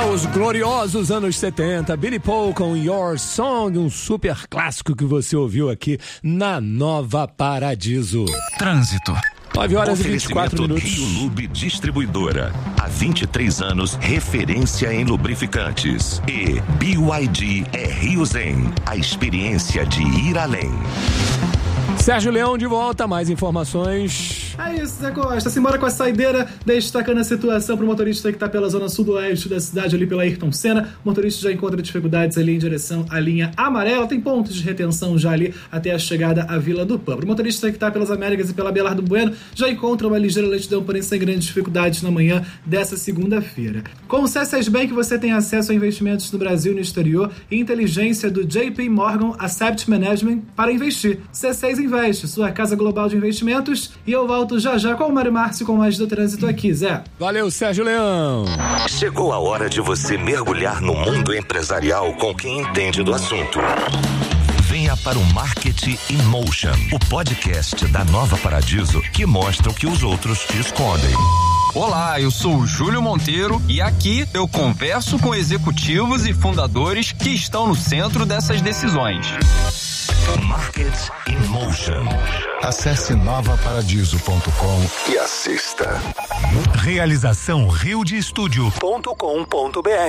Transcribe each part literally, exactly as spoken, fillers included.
Os gloriosos anos setenta, Billy Paul com Your Song, um super clássico que você ouviu aqui na Nova Paradiso. Trânsito. nove horas e vinte e quatro minutos. Rio Lube Distribuidora. Há vinte e três anos, referência em lubrificantes. E B Y D é Rio Zen, a experiência de ir além. Sérgio Leão de volta, mais informações. É isso, Zé Costa. Simbora com a saideira, destacando a situação para o motorista que está pela zona sudoeste da cidade, ali pela Ayrton Senna. O motorista já encontra dificuldades ali em direção à linha amarela. Tem pontos de retenção já ali até a chegada à Vila do Pampa. O motorista que está pelas Américas e pela Belardo Bueno já encontra uma ligeira lentidão, porém sem grandes dificuldades na manhã dessa segunda-feira. Com o C seis Bank você tem acesso a investimentos no Brasil e no exterior e inteligência do J P Morgan Asset Management para investir. C seis Investe, sua casa global de investimentos. E eu volto já já com o Mário Márcio com mais do trânsito aqui, Zé. Valeu, Sérgio Leão. Chegou a hora de você mergulhar no mundo empresarial com quem entende do assunto. Venha para o Marketing in Motion, o podcast da Nova Paradiso que mostra o que os outros te escondem. Olá, eu sou o Júlio Monteiro e aqui eu converso com executivos e fundadores que estão no centro dessas decisões. Market in Motion. Acesse nova paradiso ponto com e assista. Realização rio de estúdio ponto com ponto br.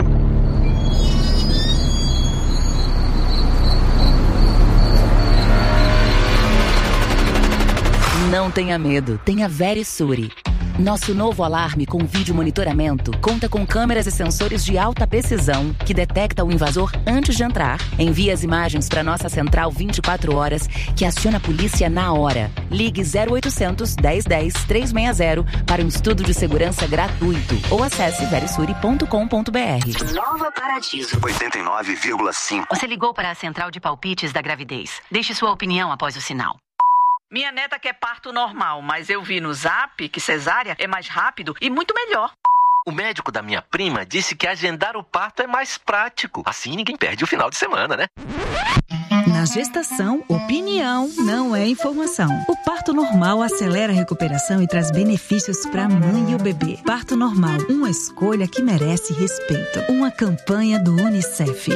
Não tenha medo, tenha Verisuri. Nosso novo alarme com vídeo monitoramento conta com câmeras e sensores de alta precisão que detecta o invasor antes de entrar, envia as imagens para nossa central vinte e quatro horas, que aciona a polícia na hora. Ligue zero oitocentos, dez dez, trezentos e sessenta para um estudo de segurança gratuito ou acesse verisuri ponto com ponto br. Nova Paradiso. oitenta e nove vírgula cinco. Você ligou para a central de palpites da gravidez. Deixe sua opinião após o sinal. Minha neta quer parto normal, mas eu vi no Zap que cesárea é mais rápido e muito melhor. O médico da minha prima disse que agendar o parto é mais prático. Assim ninguém perde o final de semana, né? Na gestação, opinião não é informação. O parto normal acelera a recuperação e traz benefícios para a mãe e o bebê. Parto normal, uma escolha que merece respeito. Uma campanha do Unicef.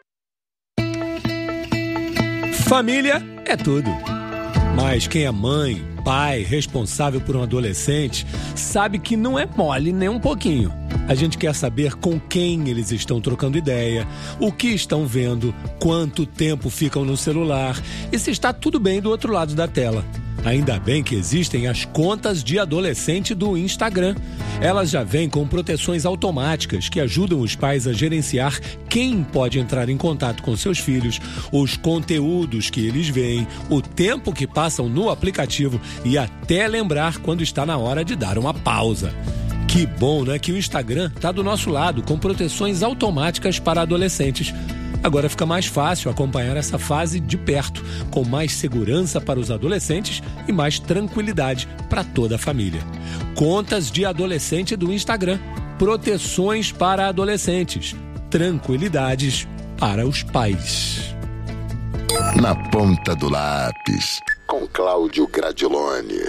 Família é tudo. Mas quem é mãe, pai, responsável por um adolescente, sabe que não é mole nem um pouquinho. A gente quer saber com quem eles estão trocando ideia, o que estão vendo, quanto tempo ficam no celular e se está tudo bem do outro lado da tela. Ainda bem que existem as contas de adolescente do Instagram. Elas já vêm com proteções automáticas que ajudam os pais a gerenciar quem pode entrar em contato com seus filhos, os conteúdos que eles veem, o tempo que passam no aplicativo e até lembrar quando está na hora de dar uma pausa. Que bom, né? Que o Instagram está do nosso lado com proteções automáticas para adolescentes. Agora fica mais fácil acompanhar essa fase de perto, com mais segurança para os adolescentes e mais tranquilidade para toda a família. Contas de adolescente do Instagram, proteções para adolescentes, tranquilidades para os pais. Na ponta do lápis, com Cláudio Gradiloni.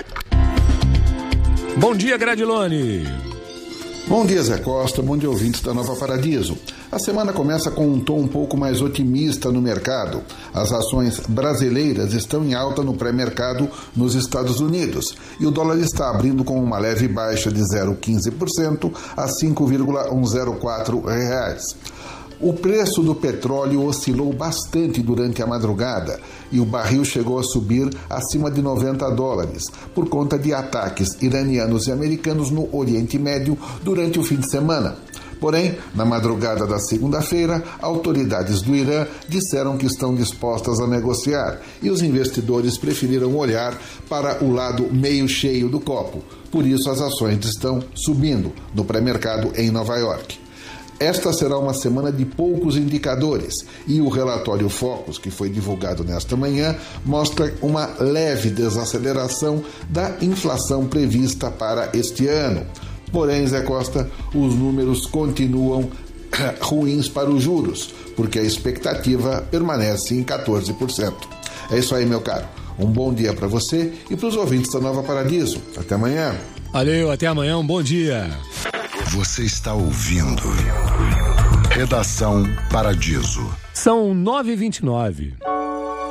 Bom dia, Gradiloni. Bom dia, Zé Costa, bom dia, ouvintes da Nova Paradiso. A semana começa com um tom um pouco mais otimista no mercado. As ações brasileiras estão em alta no pré-mercado nos Estados Unidos e o dólar está abrindo com uma leve baixa de zero vírgula quinze por cento a cinco vírgula cento e quatro reais. O preço do petróleo oscilou bastante durante a madrugada e o barril chegou a subir acima de noventa dólares por conta de ataques iranianos e americanos no Oriente Médio durante o fim de semana. Porém, na madrugada da segunda-feira, autoridades do Irã disseram que estão dispostas a negociar e os investidores preferiram olhar para o lado meio cheio do copo. Por isso, as ações estão subindo no pré-mercado em Nova York. Esta será uma semana de poucos indicadores e o relatório Focus, que foi divulgado nesta manhã, mostra uma leve desaceleração da inflação prevista para este ano. Porém, Zé Costa, os números continuam ruins para os juros, porque a expectativa permanece em quatorze por cento. É isso aí, meu caro. Um bom dia para você e para os ouvintes da Nova Paradiso. Até amanhã. Valeu, até amanhã, um bom dia. Você está ouvindo Redação Paradiso. São nove e vinte e nove.